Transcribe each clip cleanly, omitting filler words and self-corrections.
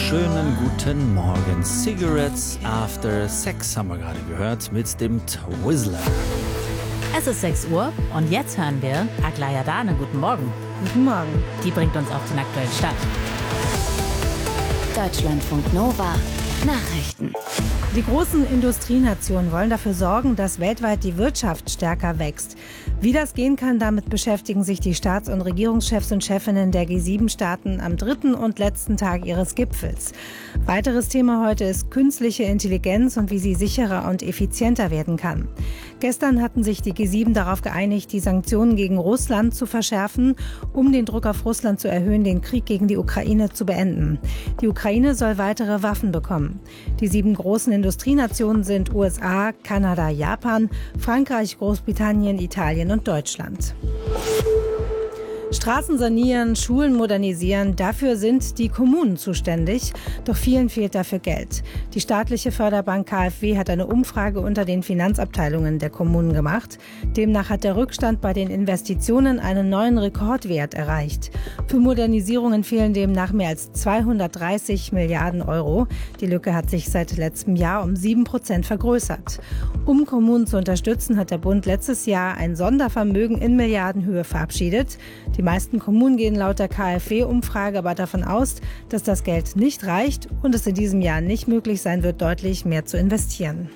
Schönen guten Morgen. Cigarettes After Sex haben wir gerade gehört mit dem Twizzler. Es ist 6 Uhr und jetzt hören wir Aglaya Dane. Guten Morgen. Guten Morgen. Die bringt uns auf den aktuellen Stand. Deutschlandfunk Nova. Nachrichten. Die großen Industrienationen wollen dafür sorgen, dass weltweit die Wirtschaft stärker wächst. Wie das gehen kann, damit beschäftigen sich die Staats- und Regierungschefs und Chefinnen der G7-Staaten am dritten und letzten Tag ihres Gipfels. Weiteres Thema heute ist künstliche Intelligenz und wie sie sicherer und effizienter werden kann. Gestern hatten sich die G7 darauf geeinigt, die Sanktionen gegen Russland zu verschärfen, um den Druck auf Russland zu erhöhen, den Krieg gegen die Ukraine zu beenden. Die Ukraine soll weitere Waffen bekommen. Die 7 großen Industrienationen sind USA, Kanada, Japan, Frankreich, Großbritannien, Italien und Deutschland. Straßen sanieren, Schulen modernisieren, dafür sind die Kommunen zuständig. Doch vielen fehlt dafür Geld. Die staatliche Förderbank KfW hat eine Umfrage unter den Finanzabteilungen der Kommunen gemacht. Demnach hat der Rückstand bei den Investitionen einen neuen Rekordwert erreicht. Für Modernisierungen fehlen demnach mehr als 230 Milliarden Euro. Die Lücke hat sich seit letztem Jahr um 7% vergrößert. Um Kommunen zu unterstützen, hat der Bund letztes Jahr ein Sondervermögen in Milliardenhöhe verabschiedet. Die meisten Kommunen gehen laut der KfW-Umfrage aber davon aus, dass das Geld nicht reicht und es in diesem Jahr nicht möglich sein wird, deutlich mehr zu investieren.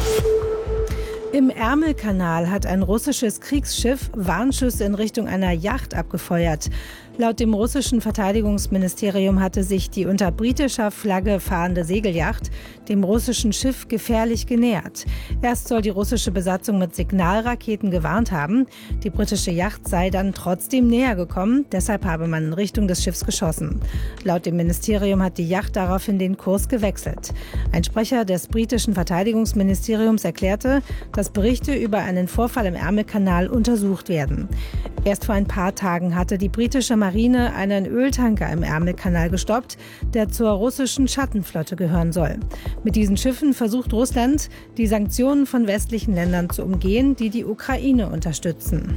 Im Ärmelkanal hat ein russisches Kriegsschiff Warnschüsse in Richtung einer Yacht abgefeuert. Laut dem russischen Verteidigungsministerium hatte sich die unter britischer Flagge fahrende Segelyacht dem russischen Schiff gefährlich genähert. Erst soll die russische Besatzung mit Signalraketen gewarnt haben. Die britische Yacht sei dann trotzdem näher gekommen, deshalb habe man in Richtung des Schiffs geschossen. Laut dem Ministerium hat die Yacht daraufhin den Kurs gewechselt. Ein Sprecher des britischen Verteidigungsministeriums erklärte, dass Berichte über einen Vorfall im Ärmelkanal untersucht werden. Erst vor ein paar Tagen hatte die britische Marine einen Öltanker im Ärmelkanal gestoppt, der zur russischen Schattenflotte gehören soll. Mit diesen Schiffen versucht Russland, die Sanktionen von westlichen Ländern zu umgehen, die die Ukraine unterstützen.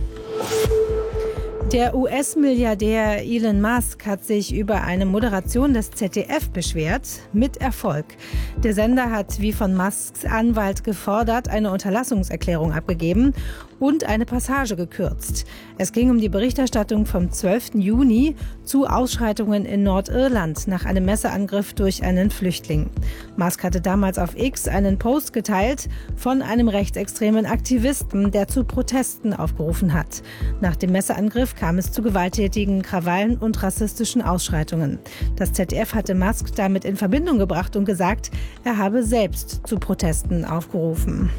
Der US-Milliardär Elon Musk hat sich über eine Moderation des ZDF beschwert, mit Erfolg. Der Sender hat, wie von Musks Anwalt gefordert, eine Unterlassungserklärung abgegeben und eine Passage gekürzt. Es ging um die Berichterstattung vom 12. Juni zu Ausschreitungen in Nordirland nach einem Messerangriff durch einen Flüchtling. Musk hatte damals auf X einen Post geteilt von einem rechtsextremen Aktivisten, der zu Protesten aufgerufen hat. Nach dem Messerangriff kam es zu gewalttätigen Krawallen und rassistischen Ausschreitungen. Das ZDF hatte Musk damit in Verbindung gebracht und gesagt, er habe selbst zu Protesten aufgerufen.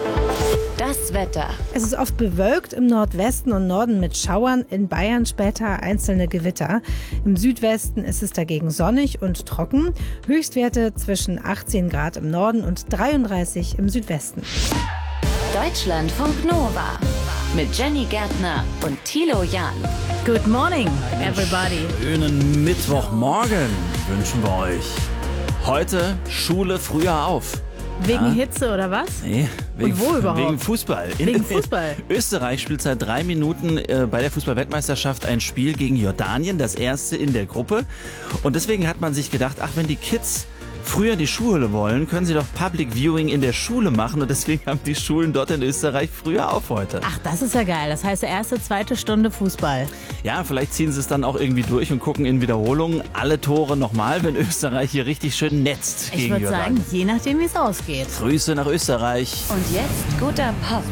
Das Wetter. Es ist oft bewölkt im Nordwesten und Norden mit Schauern, in Bayern später einzelne Gewitter. Im Südwesten ist es dagegen sonnig und trocken. Höchstwerte zwischen 18 Grad im Norden und 33 im Südwesten. Deutschlandfunk Nova. Mit Jenny Gärtner und Thilo Jahn. Good morning, everybody. Schönen Mittwochmorgen wünschen wir euch. Heute Schule früher auf. Wegen Hitze oder was? Nee, Und wo überhaupt? Wegen Fußball. Wegen Fußball. Österreich spielt seit 3 Minuten bei der Fußball-Weltmeisterschaft ein Spiel gegen Jordanien, das erste in der Gruppe. Und deswegen hat man sich gedacht, ach, wenn die Kids früher die Schule wollen, können sie doch Public Viewing in der Schule machen. Und deswegen haben die Schulen dort in Österreich früher auf heute. Ach, das ist ja geil. Das heißt, erste, zweite Stunde Fußball. Ja, vielleicht ziehen sie es dann auch irgendwie durch und gucken in Wiederholungen alle Tore nochmal, wenn Österreich hier richtig schön netzt Ich gegen würde Jordanien. sagen, je nachdem, wie es ausgeht. Grüße nach Österreich. Und jetzt guter Pop.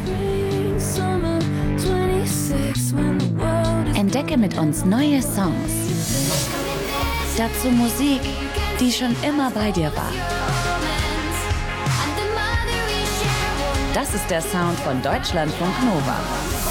Entdecke mit uns neue Songs. Dazu Musik, die schon immer bei dir war. Das ist der Sound von Deutschlandfunk Nova.